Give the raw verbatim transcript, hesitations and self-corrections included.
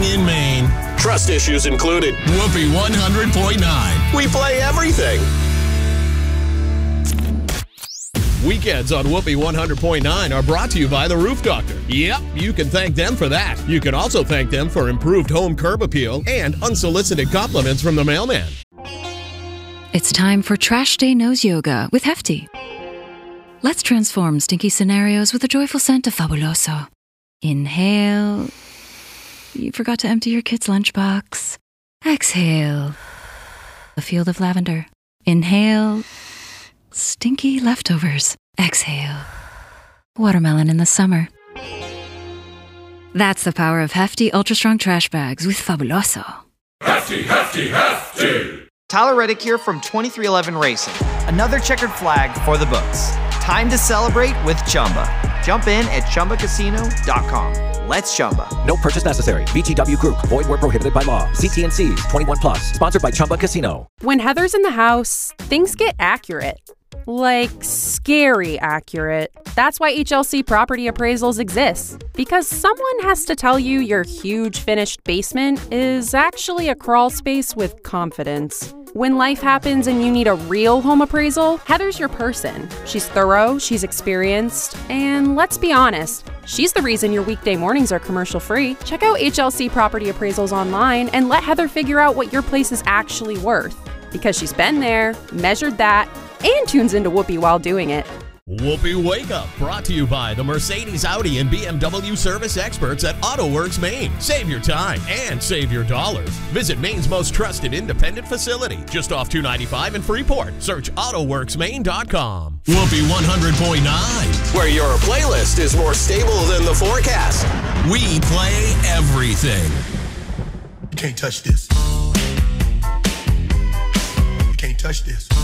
in Maine. Trust issues included. Whoopee one hundred point nine. We play everything. Weekends on Whoopee one hundred point nine are brought to you by The Roof Doctor. Yep, you can thank them for that. You can also thank them for improved home curb appeal and unsolicited compliments from the mailman. It's time for Trash Day Nose Yoga with Hefty. Let's transform stinky scenarios with a joyful scent of Fabuloso. Inhale. You forgot to empty your kid's lunchbox. Exhale. A field of lavender. Inhale. Stinky leftovers. Exhale. Watermelon in the summer. That's the power of Hefty Ultra Strong Trash Bags with Fabuloso. Hefty, Hefty, Hefty! Tyler Reddick here from twenty-three eleven Racing. Another checkered flag for the books. Time to celebrate with Chumba. Jump in at Chumba Casino dot com. Let's Chumba. No purchase necessary. V G W Group. Void where prohibited by law. See T and C's. twenty-one plus. Sponsored by Chumba Casino. When Heather's in the house, things get accurate. Like, scary accurate. That's why H L C Property Appraisals exists. Because someone has to tell you your huge finished basement is actually a crawl space with confidence. When life happens and you need a real home appraisal, Heather's your person. She's thorough, she's experienced, and let's be honest, she's the reason your weekday mornings are commercial-free. Check out H L C Property Appraisals online and let Heather figure out what your place is actually worth. Because she's been there, measured that, and tunes into Whoopee while doing it. Whoopee Wake Up, brought to you by the Mercedes, Audi, and B M W service experts at AutoWorks Maine. Save your time and save your dollars. Visit Maine's most trusted independent facility, just off two ninety-five in Freeport. Search auto works maine dot com. Whoopee one hundred point nine. Where your playlist is more stable than the forecast. We play everything. You can't touch this. You can't touch this.